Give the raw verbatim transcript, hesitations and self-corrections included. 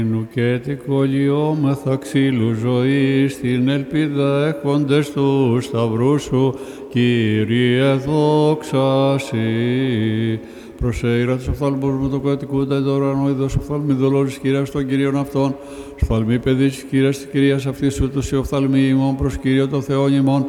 Νου και τι κολλιόμεθα ξύλου ζωής, την ελπίδα έχοντες του σταυρού σου, Κύριε δόξα Σοι. Προσέειρα τους οφθάλμους με το κατοικούντα το ουρανό, είδος οφθαλμή δολόρης Κυρίας των Κυρίων αυτών, οφθαλμή παιδί της Κυρίας της Κυρίας αυτής ούτως οι οφθαλμοί ημών προς Κύριο το Θεόν ημών,